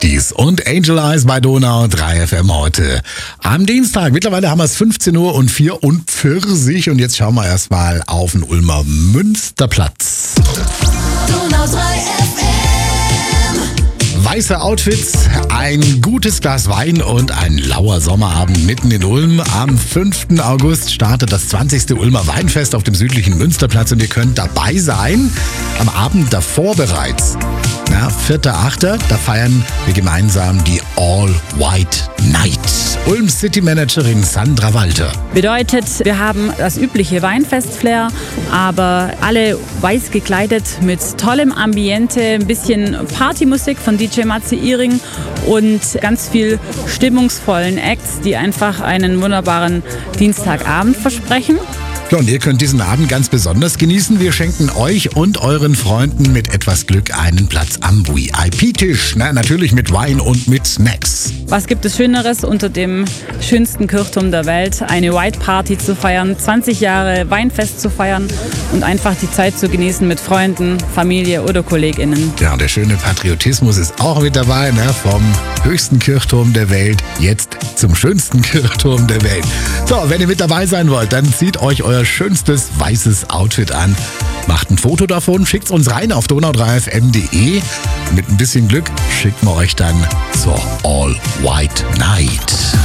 Dies und Angel Eyes bei Donau 3 FM heute am Dienstag. Mittlerweile haben wir es 15:44 und jetzt schauen wir erstmal auf den Ulmer Münsterplatz. Donau 3 FM. Weiße Outfits, ein gutes Glas Wein und ein lauer Sommerabend mitten in Ulm. Am 5. August startet das 20. Ulmer Weinfest auf dem südlichen Münsterplatz und ihr könnt dabei sein. Am Abend davor bereits. 4.8. Da feiern wir gemeinsam die All White Night. Ulm City Managerin Sandra Walter. Bedeutet, wir haben das übliche Weinfest-Flair, aber alle weiß gekleidet mit tollem Ambiente, ein bisschen Partymusik von DJ Matze Iring und ganz viel stimmungsvollen Acts, die einfach einen wunderbaren Dienstagabend versprechen. Ja, und ihr könnt diesen Abend ganz besonders genießen. Wir schenken euch und euren Freunden mit etwas Glück einen Platz am VIP-Tisch. Natürlich mit Wein und mit Snacks. Was gibt es Schöneres, unter dem schönsten Kirchturm der Welt eine White Party zu feiern, 20 Jahre Weinfest zu feiern und einfach die Zeit zu genießen mit Freunden, Familie oder KollegInnen. Ja, und der schöne Patriotismus ist auch mit dabei, vom höchsten Kirchturm der Welt jetzt zum schönsten Kirchturm der Welt. So, wenn ihr mit dabei sein wollt, dann zieht euch euer schönstes weißes Outfit an. Macht ein Foto davon, schickt's uns rein auf donau3fm.de. Mit ein bisschen Glück schicken wir euch dann zur All White Night.